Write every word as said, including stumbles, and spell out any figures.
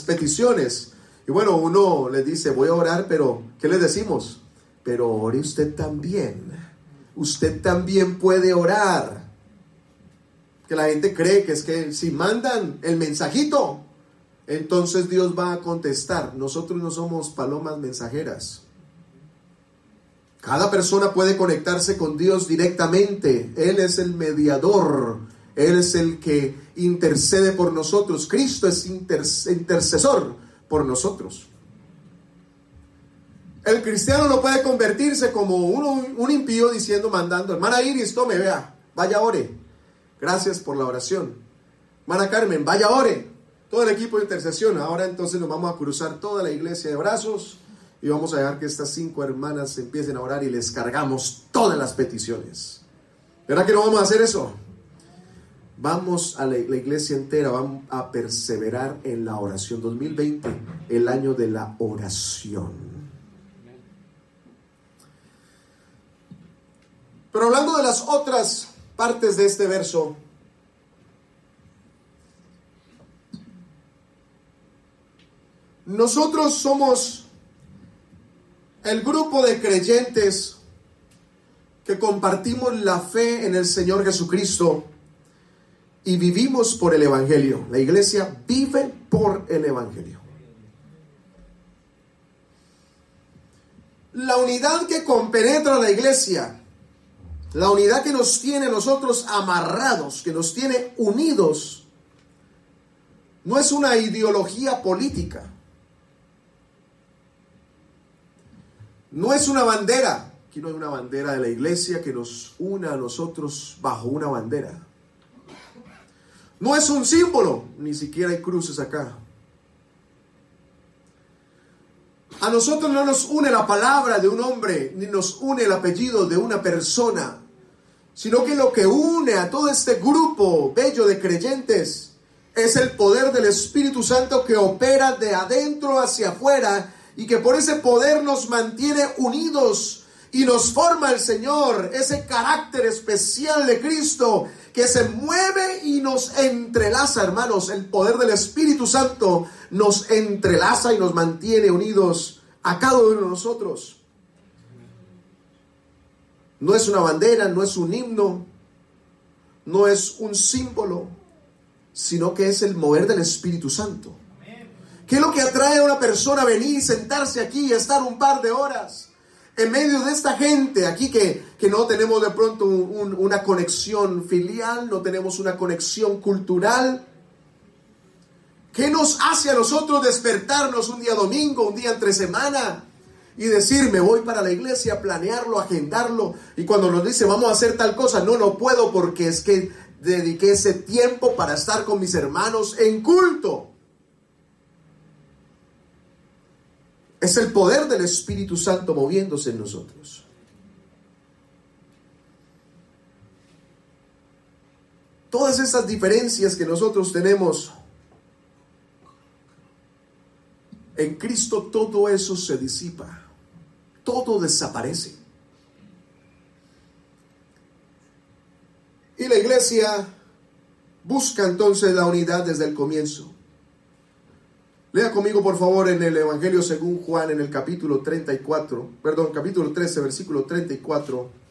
peticiones. Y bueno, uno les dice, voy a orar, pero ¿qué les decimos? Pero ore usted también. Usted también puede orar. Que la gente cree que es que si mandan el mensajito, entonces Dios va a contestar. Nosotros no somos palomas mensajeras. Cada persona puede conectarse con Dios directamente. Él es el mediador. Él es el que intercede por nosotros. Cristo es intercesor por nosotros. El cristiano no puede convertirse como uno, un impío diciendo, mandando, hermana Iris, tome, vea, vaya ore. Gracias por la oración. Hermana Carmen, vaya ore. Todo el equipo de intercesión. Ahora entonces nos vamos a cruzar toda la iglesia de brazos y vamos a dejar que estas cinco hermanas empiecen a orar y les cargamos todas las peticiones. ¿Verdad que no vamos a hacer eso? Vamos a la, la iglesia entera, vamos a perseverar en la oración. dos mil veinte, el año de la oración. Pero hablando de las otras partes de este verso, nosotros somos el grupo de creyentes que compartimos la fe en el Señor Jesucristo y vivimos por el Evangelio. La iglesia vive por el Evangelio. La unidad que compenetra la iglesia, la unidad que nos tiene nosotros amarrados, que nos tiene unidos, no es una ideología política. No es una bandera. Aquí no hay una bandera de la iglesia que nos una a nosotros bajo una bandera. No es un símbolo. Ni siquiera hay cruces acá. A nosotros no nos une la palabra de un hombre, ni nos une el apellido de una persona, sino que lo que une a todo este grupo bello de creyentes es el poder del Espíritu Santo que opera de adentro hacia afuera y que por ese poder nos mantiene unidos y nos forma el Señor, ese carácter especial de Cristo que se mueve y nos entrelaza, hermanos. El poder del Espíritu Santo nos entrelaza y nos mantiene unidos a cada uno de nosotros. No es una bandera, no es un himno, no es un símbolo, sino que es el mover del Espíritu Santo. ¿Qué es lo que atrae a una persona a venir y sentarse aquí y estar un par de horas en medio de esta gente aquí que, que no tenemos de pronto un, una conexión filial, no tenemos una conexión cultural? ¿Qué nos hace a nosotros despertarnos un día domingo, un día entre semana y decir, me voy para la iglesia, planearlo, agendarlo, y cuando nos dice vamos a hacer tal cosa, no, no puedo porque es que dediqué ese tiempo para estar con mis hermanos en culto? Es el poder del Espíritu Santo moviéndose en nosotros. Todas esas diferencias que nosotros tenemos, en Cristo todo eso se disipa. Todo desaparece. Y la iglesia busca entonces la unidad desde el comienzo. Lea conmigo por favor en el Evangelio según Juan, en el capítulo treinta y cuatro, perdón, capítulo trece, versículo treinta y cuatro.